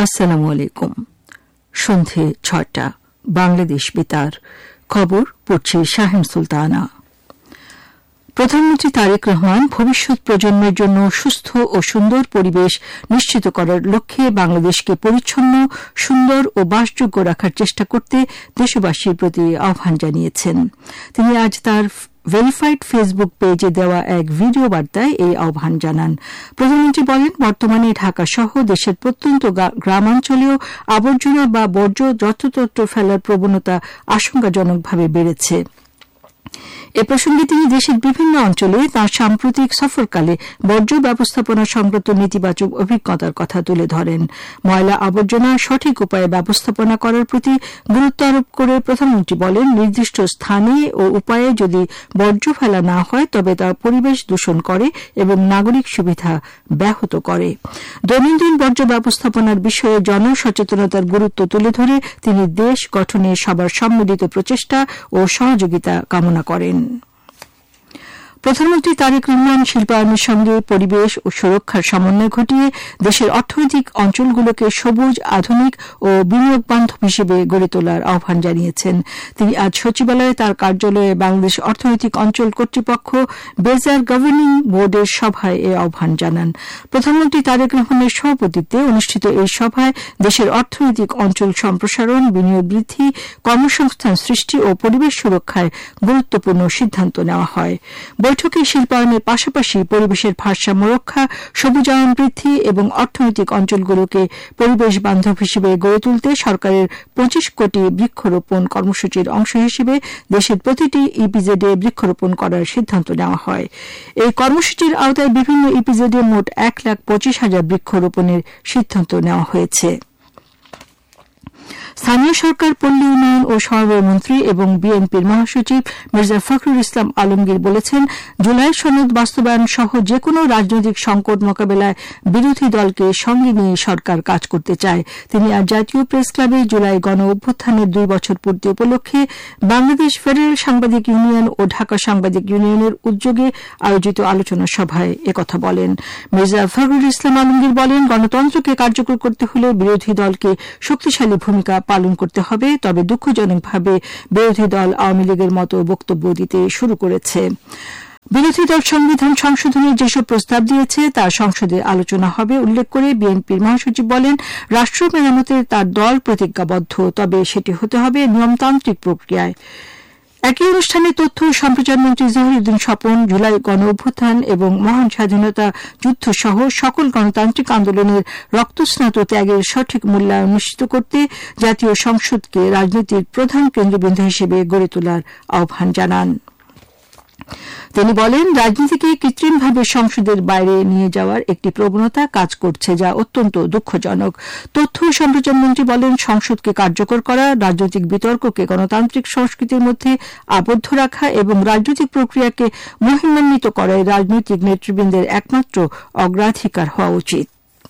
আসসালামু আলাইকুম। সন্ধে ৬টা, বাংলাদেশ বেতার খবর পড়ছি শাহিন সুলতানা। প্রধানমন্ত্রী তারেক রহমান ভবিষ্যৎ প্রজন্মের জন্য সুস্থ ও সুন্দর পরিবেশ নিশ্চিত করার লক্ষ্যে বাংলাদেশকে পরিচ্ছন্ন, সুন্দর ও বাসযোগ্য রাখার চেষ্টা করতে দেশবাসীর প্রতি আহ্বান জানিয়েছেন। তিনি আজ তার ভেরিফাইড ফেসবুক পেজে দেওয়া এক ভিডিও বার্তায় এই আহ্বান জানান। প্রধানমন্ত্রী বলেন, বর্তমানে ঢাকা সহ দেশের প্রত্যন্ত গ্রামাঞ্চলেও আবর্জনা বা বর্জ্য যত্রতত্র ফেলার প্রবণতা আশঙ্কাজনকভাবে বেড়েছে। এ প্রসঙ্গে তিনি দেশের বিভিন্ন অঞ্চলে তাঁর সাম্প্রতিক সফরকালে বর্জ্য ব্যবস্থাপনা সংক্রান্ত নেতিবাচক অভিজ্ঞতার কথা তুলে ধরেন। ময়লা আবর্জনা সঠিক উপায়ে ব্যবস্থাপনা করার প্রতি গুরুত্ব আরোপ করে প্রধানমন্ত্রী বলেন, নির্দিষ্ট স্থানে ও উপায়ে যদি বর্জ্য ফেলা না হয় তবে তা পরিবেশ দূষণ করে এবং নাগরিক সুবিধা ব্যাহত করে। দৈনন্দিন বর্জ্য ব্যবস্থাপনার বিষয়ে জনসচেতনতার গুরুত্ব তুলে ধরে তিনি দেশ গঠনে সবার সম্মিলিত প্রচেষ্টা ও সহযোগিতা কামনা করেন। প্রধানমন্ত্রী তারেক রহমান শিল্পায়নের সঙ্গে পরিবেশ ও সুরক্ষার সমন্বয় ঘটিয়ে দেশের অর্থনৈতিক অঞ্চলগুলোকে সবুজ, আধুনিক ও বিনিয়োগ বান্ধব হিসেবে গড়ে তোলার আহ্বান জানিয়েছেন। তিনি আজ সচিবালয়ে তার কার্যালয়ে বাংলাদেশ অর্থনৈতিক অঞ্চল কর্তৃপক্ষ বেজার গভর্নিং বোর্ডের সভায় এ আহ্বান জানান। প্রধানমন্ত্রী তারেক রহমানের সভাপতিত্বে অনুষ্ঠিত এই সভায় দেশের অর্থনৈতিক অঞ্চল সম্প্রসারণ, বিনিয়োগ বৃদ্ধি, কর্মসংস্থান সৃষ্টি ও পরিবেশ সুরক্ষায় গুরুত্বপূর্ণ সিদ্ধান্ত নেওয়া হয়। বৈঠকে শিল্পায়নের পাশাপাশি পরিবেশের ভারসাম্য রক্ষা, সবুজায়ন বৃদ্ধি এবং অর্থনৈতিক অঞ্চলগুলোকে পরিবেশ বান্ধব হিসেবে গড়ে তুলতে সরকারের ২৫ কোটি বৃক্ষরোপণ কর্মসূচির অংশ হিসেবে দেশের প্রতিটি ইপিজেডে বৃক্ষরোপণ করার সিদ্ধান্ত নেওয়া হয়। এই কর্মসূচির আওতায় বিভিন্ন ইপিজেডে মোট ১,২৫,০০০ বৃক্ষরোপণের সিদ্ধান্ত নেওয়া হয়েছে। স্থানীয় সরকার, পল্লী উন্নয়ন ও সমবায় মন্ত্রী এবং বিএনপির মহাসচিব মির্জা ফখরুল ইসলাম আলমগীর বলেছেন, জুলাই সনদ বাস্তবায়ন সহ যেকোনো রাজনৈতিক সংকট মোকাবেলায় বিরোধী দলকে সঙ্গে নিয়ে সরকার কাজ করতে চায়। তিনি আজ জাতীয় প্রেস ক্লাবে জুলাই গণ অভ্যুত্থানের ২ বছর পূর্তি উপলক্ষে বাংলাদেশ ফেডারেল সাংবাদিক ইউনিয়ন ও ঢাকা সাংবাদিক ইউনিয়নের উদ্যোগে আয়োজিত আলোচনা সভায় একথা বলেন। মির্জা ফখরুল ইসলাম আলমগীর বলেন, গণতন্ত্রকে কার্যকর করতে হলে বিরোধী দলকে শক্তিশালী ভূমিকা পালন করতে হবে। তবে দুঃখজনকভাবে বিরোধী দল আওয়ামী লীগের মতো বক্তব্য দিতে শুরু করেছে। বিরোধী দল সংবিধান সংশোধনের যেসব প্রস্তাব দিয়েছে তা সংসদে আলোচনা হবে উল্লেখ করে বিএনপির মহাসচিব বলেন, রাষ্ট্র মেরামতে তার দল প্রতিজ্ঞাবদ্ধ, তবে সেটি হতে হবে নিয়মতান্ত্রিক প্রক্রিয়ায়। একই অনুষ্ঠানে তথ্য ও সম্প্রচার মন্ত্রী জহিরুদ্দিন স্বপন জুলাই গণ অভ্যুত্থান এবং মহান স্বাধীনতা যুদ্ধ সহ সকল গণতান্ত্রিক আন্দোলনের রক্তস্নাত ত্যাগের সঠিক মূল্যায়ন নিশ্চিত করতে জাতীয় সংসদকে রাজনীতির প্রধান কেন্দ্রবিন্দু হিসেবে গড়ে তোলার আহ্বান জানান। তিনি বলেন, রাজনীতিকে কৃত্রিমভাবে সংসদের বাইরে নিয়ে যাওয়ার একটি প্রবণতা কাজ করছে, যা অত্যন্ত দুঃখজনক। তথ্য ও সম্প্রচার মন্ত্রী বলেন, সংসদকে কার্যকর করা, রাজনৈতিক বিতর্ককে গণতান্ত্রিক সংস্কৃতির মধ্যে আবদ্ধ রাখা এবং রাজনৈতিক প্রক্রিয়াকে মহিমান্বিত করাই রাজনৈতিক নেতৃবৃন্দের একমাত্র অগ্রাধিকার হওয়া উচিত।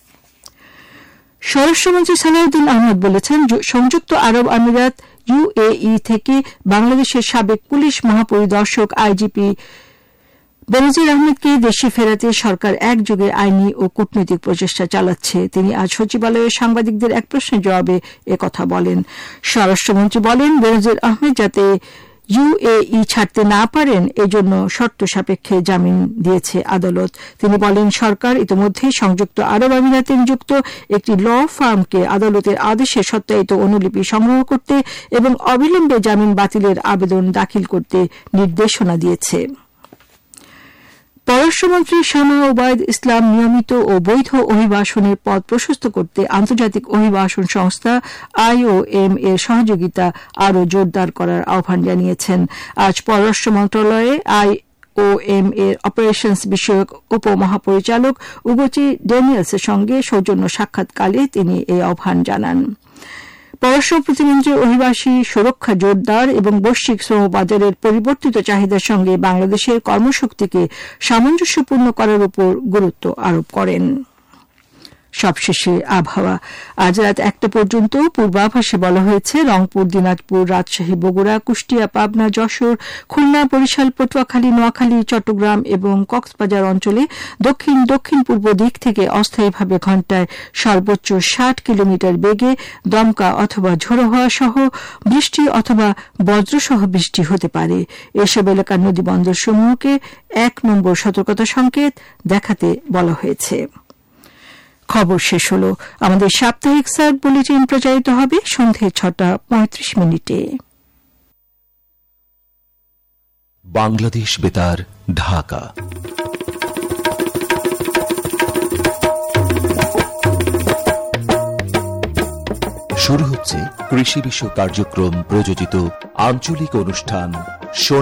স্বরাষ্ট্রমন্ত্রী সালাউদ্দিন আহমেদ বলেছেন, সংযুক্ত আরব আমিরাত ইউএই থেকে বাংলাদেশের সাবেক পুলিশ মহাপরিদর্শক আইজিপি বেনজির আহমেদকে দেশে ফেরাতে সরকার একযোগে আইনি ও কূটনৈতিক প্রচেষ্টা চালাচ্ছে। তিনি আজ সচিবালয়ে সাংবাদিকদের এক প্রশ্নের জবাবে একথা বলেন। স্বরাষ্ট্রমন্ত্রী বলেন, বেনজির আহমেদ যাতে ইউএই ছাড়তে না পারেন এজন্য শর্ত সাপেক্ষে জামিন দিয়েছে আদালত। তিনি বলেন, সরকার ইতিমধ্যে সংযুক্ত আরব আমিরাতে নিযুক্ত একটি ল ফার্মকে আদালতের আদেশে সত্যায়িত অনুলিপি সংগ্রহ করতে এবং অবিলম্বে জামিন বাতিলের আবেদন দাখিল করতে নির্দেশনা দিয়েছে। পররাষ্ট্রমন্ত্রী শামা ওবায়দ ইসলাম নিয়মিত ও বৈধ অভিবাসনের পথ প্রশস্ত করতে আন্তর্জাতিক অভিবাসন সংস্থা IOM এর সহযোগিতা আরও জোরদার করার আহ্বান জানিয়েছেন। আজ পররাষ্ট্র মন্ত্রণালয়ে IOM এর অপারেশনস বিষয়ক উপমহাপরিচালক উগোচি ড্যানিয়েলসের সঙ্গে সৌজন্য সাক্ষাৎকালে তিনি এই আহ্বান জানান। পররাষ্ট্র প্রতিমন্ত্রী অভিবাসী সুরক্ষা জোরদার এবং বৈশ্বিক শ্রমবাজারের পরিবর্তিত চাহিদার সঙ্গে বাংলাদেশের কর্মশক্তিকে সামঞ্জস্যপূর্ণ করার উপর গুরুত্ব আরোপ করেন। সবশেষে আবহাওয়া। আজ রাত 1টা পর্যন্ত পূর্বাভাসে বলা হয়েছে রংপুর, দিনাজপুর, রাজশাহী, বগুড়া, কুষ্টিয়া, পাবনা, যশোর, খুলনা, বরিশাল, পটুয়াখালী, নোয়াখালী, চট্টগ্রাম এবং কক্সবাজার অঞ্চলে দক্ষিণ দক্ষিণ পূর্ব দিক থেকে অস্থায়ীভাবে ঘণ্টায় সর্বোচ্চ 60 কিলোমিটার বেগে দমকা অথবা ঝোড়ো হওয়া সহ বৃষ্টি অথবা বজ্রসহ বৃষ্টি হতে পারে। এসব এলাকার নদী বন্দরসমূহকে 1 নম্বর সতর্কতা সংকেত দেখাতে বলা হয়েছে। খবর শেষ হল। আমাদের সাপ্তাহিক সার্ক বুলেটিন প্রচারিত হবে সন্ধ্যে 6:35। বাংলাদেশ বেতার, ঢাকা। শুরু হচ্ছে কৃষি বিষয়ক কার্যক্রম প্রযোজিত আঞ্চলিক অনুষ্ঠান